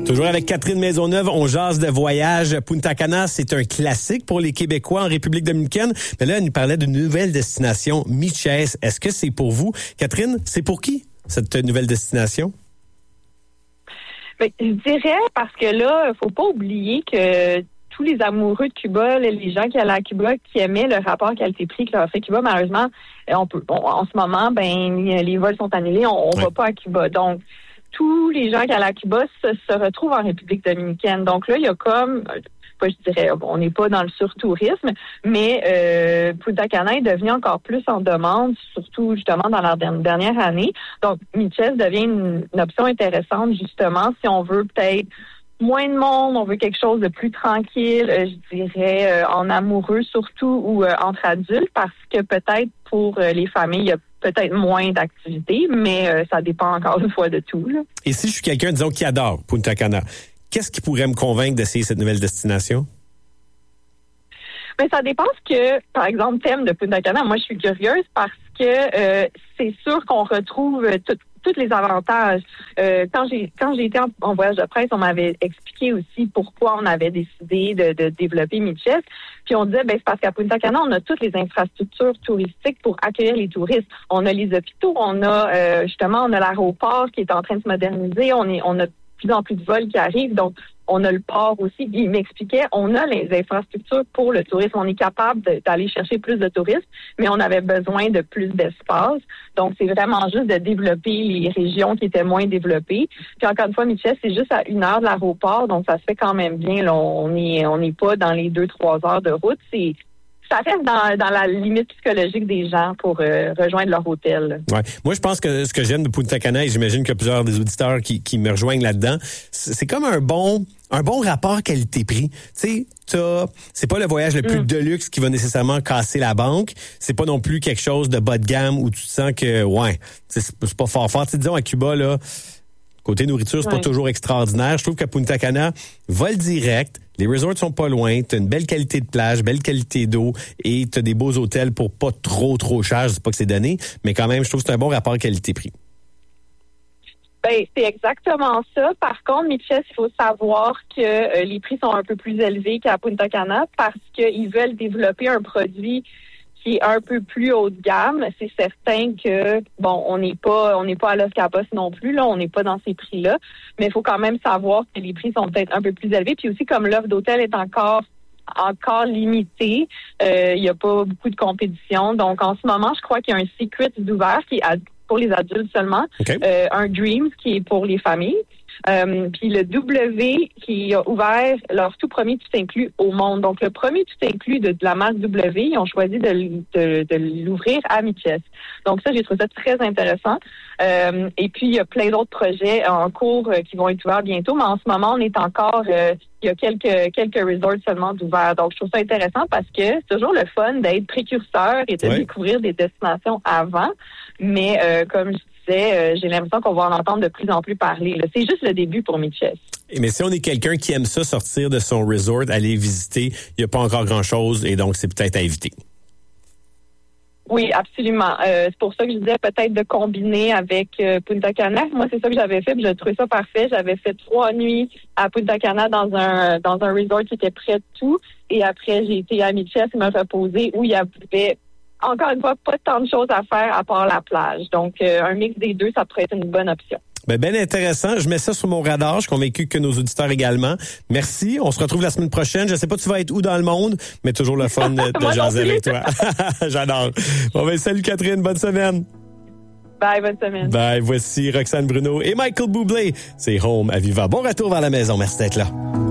Toujours avec Catherine Maisonneuve, on jase de voyage. Punta Cana, c'est un classique pour les Québécois en République dominicaine. Mais là, elle nous parlait d'une nouvelle destination, Miches. Est-ce que c'est pour vous? Catherine, c'est pour qui, cette nouvelle destination? Ben, je dirais parce que là, faut pas oublier que tous les amoureux de Cuba, les gens qui allaient à Cuba, qui aimaient le rapport qualité-prix que leur offrait Cuba, malheureusement, en ce moment, les vols sont annulés, on va pas à Cuba. Donc, tous les gens qui allaient à Cuba se retrouvent en République dominicaine. Donc là, il y a comme, je dirais, on n'est pas dans le surtourisme, mais Punta Cana est devenu encore plus en demande, surtout justement dans la dernière année. Donc, Miches devient une option intéressante, justement, si on veut peut-être moins de monde, on veut quelque chose de plus tranquille, je dirais en amoureux surtout ou entre adultes, parce que peut-être pour les familles, il y a peut-être moins d'activités, mais ça dépend encore une fois de tout. Là. Et si je suis quelqu'un, disons, qui adore Punta Cana, qu'est-ce qui pourrait me convaincre d'essayer cette nouvelle destination? Mais ça dépend ce que, par exemple, thème de Punta Cana. Moi, je suis curieuse parce que c'est sûr qu'on retrouve tous les avantages. Quand j'ai été en voyage de presse, on m'avait expliqué aussi pourquoi on avait décidé de développer Miches. Puis on disait, c'est parce qu'à Punta Cana, on a toutes les infrastructures touristiques pour accueillir les touristes. On a les hôpitaux, on a on a l'aéroport qui est en train de se moderniser, on a de plus en plus de vols qui arrivent, donc on a le port aussi. Il m'expliquait, on a les infrastructures pour le tourisme. On est capable d'aller chercher plus de touristes, mais on avait besoin de plus d'espace. Donc, c'est vraiment juste de développer les régions qui étaient moins développées. Puis encore une fois, Miches, c'est juste à 1 heure de l'aéroport, donc ça se fait quand même bien. Là, on n'est pas dans les 2-3 heures de route. Ça reste dans la limite psychologique des gens pour rejoindre leur hôtel. Ouais. Moi, je pense que ce que j'aime de Punta Cana, et j'imagine que plusieurs des auditeurs qui me rejoignent là-dedans, c'est comme un bon rapport qualité-prix. Tu sais, c'est pas le voyage le plus de luxe qui va nécessairement casser la banque. C'est pas non plus quelque chose de bas de gamme où tu te sens que, c'est pas fort. Tu sais, disons, à Cuba, là, côté nourriture, c'est pas toujours extraordinaire. Je trouve qu'à Punta Cana, vol direct, les resorts sont pas loin, t'as une belle qualité de plage, belle qualité d'eau et t'as des beaux hôtels pour pas trop cher. Je sais pas que c'est donné, mais quand même, je trouve que c'est un bon rapport qualité-prix. C'est exactement ça. Par contre, Miches, il faut savoir que les prix sont un peu plus élevés qu'à Punta Cana parce qu'ils veulent développer un produit qui est un peu plus haut de gamme. C'est certain que, on n'est pas à Los Cabos non plus, là, on n'est pas dans ces prix-là, mais il faut quand même savoir que les prix sont peut-être un peu plus élevés. Puis aussi, comme l'offre d'hôtel est encore limitée, il n'y a pas beaucoup de compétition. Donc, en ce moment, je crois qu'il y a un Secret d'ouvert qui est pour les adultes seulement, un Dreams qui est pour les familles. Puis le W qui a ouvert leur tout premier tout inclus au monde. Donc, le premier tout inclus de la marque W, ils ont choisi de l'ouvrir à Miches. Donc, ça, j'ai trouvé ça très intéressant. Et puis, il y a plein d'autres projets en cours qui vont être ouverts bientôt. Mais en ce moment, on est encore... il y a quelques resorts seulement d'ouverts. Donc, je trouve ça intéressant parce que c'est toujours le fun d'être précurseur et de découvrir des destinations avant. Mais comme je disais, j'ai l'impression qu'on va en entendre de plus en plus parler. Là. C'est juste le début pour Miches. Mais si on est quelqu'un qui aime ça, sortir de son resort, aller visiter, il n'y a pas encore grand-chose et donc c'est peut-être à éviter. Oui, absolument. C'est pour ça que je disais peut-être de combiner avec Punta Cana. Moi, c'est ça que j'avais fait, puis j'ai trouvé ça parfait. J'avais fait 3 nuits à Punta Cana dans un resort qui était près de tout. Et après, j'ai été à Miches et me reposer où il y avait, encore une fois, pas tant de choses à faire à part la plage. Donc, un mix des deux, ça pourrait être une bonne option. Ben intéressant. Je mets ça sur mon radar. Je suis convaincu que nos auditeurs également. Merci. On se retrouve la semaine prochaine. Je sais pas tu vas être où dans le monde, mais toujours le fun de jaser avec toi. J'adore. Salut Catherine. Bonne semaine. Bye, bonne semaine. Bye. Voici Roxane Bruno et Michael Bublé. C'est Home à Viva. Bon retour vers la maison. Merci d'être là.